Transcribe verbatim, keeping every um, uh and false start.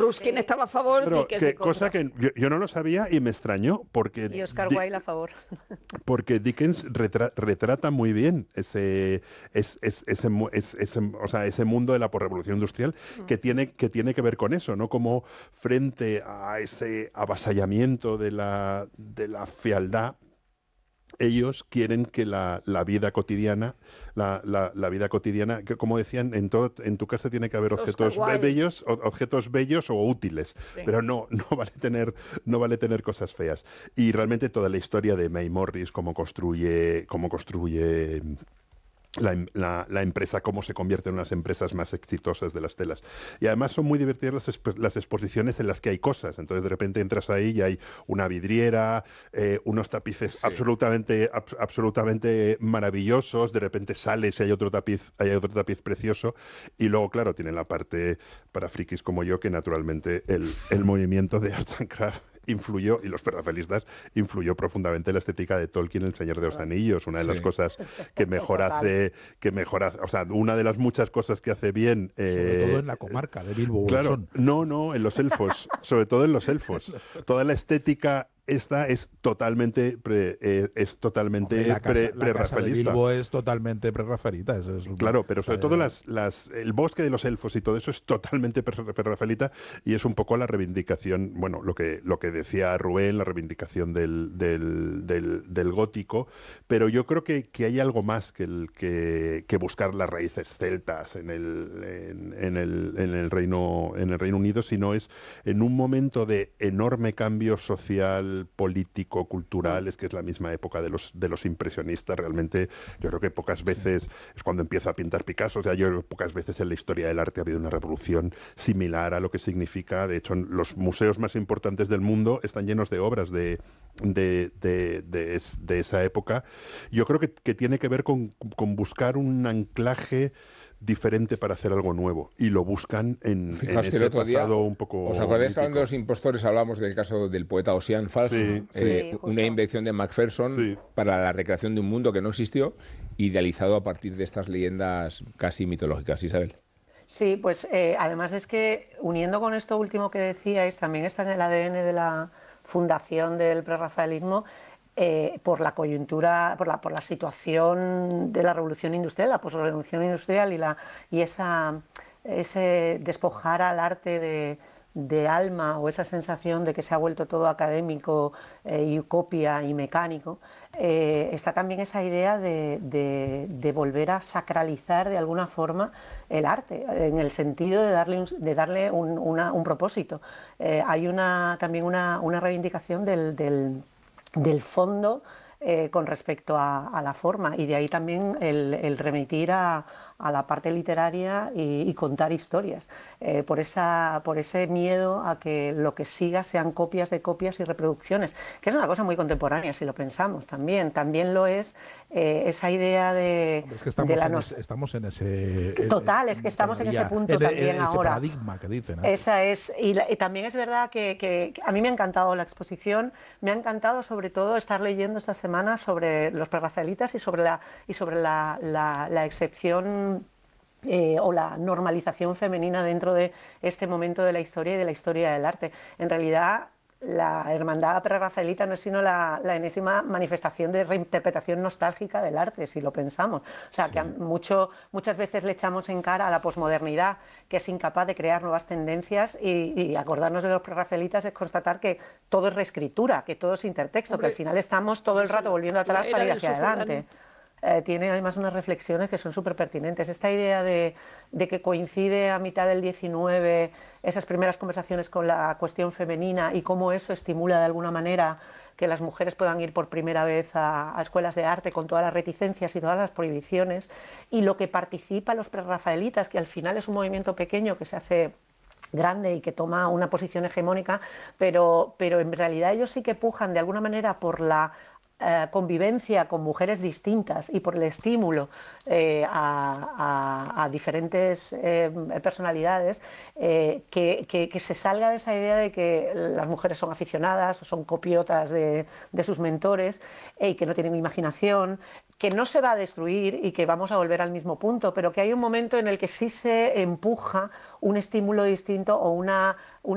Ruskin sí. estaba a favor, Pero Dickens que, cosa que yo, yo no lo sabía y me extrañó porque y Oscar Di Wilde a favor. Porque Dickens retra, retrata muy bien ese, es, es, ese, es, ese, o sea, ese mundo de la posrevolución industrial mm. que tiene que tiene que ver con eso, ¿no? Como frente a ese avasallamiento de la de la fealdad, ellos quieren que la, la vida cotidiana, la, la, la vida cotidiana, que como decían, en todo, en tu casa tiene que haber objetos bellos, objetos bellos o útiles, sí. pero no, no vale tener, no vale tener cosas feas. Y realmente toda la historia de May Morris, cómo construye, cómo construye La, la, la empresa, cómo se convierte en unas empresas más exitosas de las telas. Y además son muy divertidas las, exp las exposiciones en las que hay cosas. Entonces de repente entras ahí y hay una vidriera, eh, unos tapices sí. absolutamente, ab absolutamente maravillosos. De repente sales y hay otro tapiz, hay otro tapiz precioso. Y luego, claro, tienen la parte para frikis como yo, que naturalmente el, el movimiento de Arts and Craft influyó, y los prerrafaelistas, influyó profundamente en la estética de Tolkien, El Señor de los Anillos. Una de sí. las cosas que mejor hace, que mejor hace, o sea, una de las muchas cosas que hace bien. Eh, sobre todo en la comarca de Bilbo. Claro, Bolsón. no, no, en los elfos, sobre todo en los elfos. Toda la estética esta es totalmente pre, eh, es totalmente la casa, pre, la casa de Bilbo es totalmente prerrafaelita. Eso es claro, pero sobre todo las, las, el bosque de los elfos y todo eso es totalmente prerrafaelita y es un poco la reivindicación, bueno, lo que, lo que decía Rubén, la reivindicación del, del, del, del gótico, pero yo creo que, que hay algo más que, el, que, que buscar las raíces celtas en el, en, en, el, en, el Reino, en el Reino Unido, sino es en un momento de enorme cambio social, político, cultural, es que es la misma época de los, de los impresionistas. Realmente yo creo que pocas veces sí. es cuando empieza a pintar Picasso. O sea, yo pocas veces en la historia del arte ha habido una revolución similar a lo que significa. De hecho, los museos más importantes del mundo están llenos de obras de, de, de, de, es, de esa época. Yo creo que, que tiene que ver con, con buscar un anclaje diferente para hacer algo nuevo, y lo buscan en, en ese pasado día, un poco. ¿Os acordáis hablando de los impostores? Hablamos del caso del poeta Ossian Falso, sí, eh, sí, una invención de Macpherson sí. para la recreación de un mundo que no existió, idealizado a partir de estas leyendas casi mitológicas. Isabel. Sí, pues eh, además es que, uniendo con esto último que decíais, también está en el A D N de la fundación del prerrafaelismo. Eh, por la coyuntura, por la, por la situación de la revolución industrial, la posrevolución industrial y, la, y esa, ese despojar al arte de, de alma, o esa sensación de que se ha vuelto todo académico eh, y copia y mecánico, eh, está también esa idea de, de, de volver a sacralizar de alguna forma el arte, en el sentido de darle un, de darle un, una, un propósito. Eh, hay una, también una, una reivindicación del, del del fondo eh, con respecto a, a la forma, y de ahí también el, el remitir a, a la parte literaria y, y contar historias, eh, por, esa, por ese miedo a que lo que siga sean copias de copias y reproducciones, que es una cosa muy contemporánea si lo pensamos también. También lo es eh, esa idea de... Es que estamos, de la en, nos... ese, estamos en ese... Total, en, es que estamos en ese punto en, también en ese ahora. paradigma que dicen. ¿eh? Esa es, y, la, y también es verdad que, que, que a mí me ha encantado la exposición, me ha encantado sobre todo estar leyendo esta semana sobre los prerrafaelitas y sobre la, y sobre la, la, la excepción Eh, o la normalización femenina dentro de este momento de la historia y de la historia del arte. En realidad, la hermandad prerrafaelita no es sino la, la enésima manifestación de reinterpretación nostálgica del arte, si lo pensamos. O sea, sí. que mucho, muchas veces le echamos en cara a la posmodernidad, que es incapaz de crear nuevas tendencias, y, y acordarnos de los prerrafaelitas es constatar que todo es reescritura, que todo es intertexto, Hombre, que al final estamos todo el rato volviendo atrás para ir hacia adelante. Eh, tiene además unas reflexiones que son súper pertinentes. Esta idea de, de que coincide a mitad del diecinueve esas primeras conversaciones con la cuestión femenina, y cómo eso estimula de alguna manera que las mujeres puedan ir por primera vez a, a escuelas de arte con todas las reticencias y todas las prohibiciones, y lo que participan los prerrafaelitas, que al final es un movimiento pequeño que se hace grande y que toma una posición hegemónica, pero, pero en realidad ellos sí que pujan de alguna manera por la Eh, convivencia con mujeres distintas y por el estímulo eh, a, a, a diferentes eh, personalidades, eh, que, que, que se salga de esa idea de que las mujeres son aficionadas o son copiotas de, de sus mentores, eh, y que no tienen imaginación, que no se va a destruir y que vamos a volver al mismo punto, pero que hay un momento en el que sí se empuja un estímulo distinto o una, una